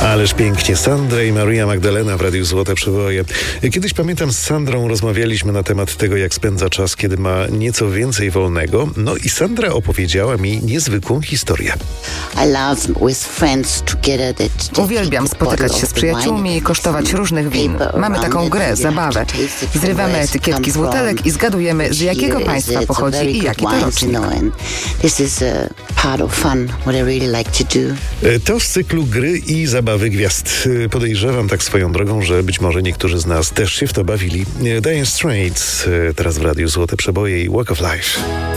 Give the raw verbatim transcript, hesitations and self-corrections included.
Ależ pięknie. Sandra i Maria Magdalena w Radiu Złote Przeboje. Kiedyś, pamiętam, z Sandrą rozmawialiśmy na temat tego, jak spędza czas, kiedy ma nieco więcej wolnego. No i Sandra opowiedziała mi niezwykłą historię. Uwielbiam spotykać się z przyjaciółmi i kosztować różnych win. Mamy taką grę, zabawę. Zrywamy etykietki z butelek i zgadujemy, z jakiego państwa pochodzi i jaki to rocznik. To z cyklu Gry i Zabawy Gwiazd. Podejrzewam tak swoją drogą, że być może niektórzy z nas też się w to bawili. Dire Straits, teraz w Radiu Złote Przeboje i Walk of Life.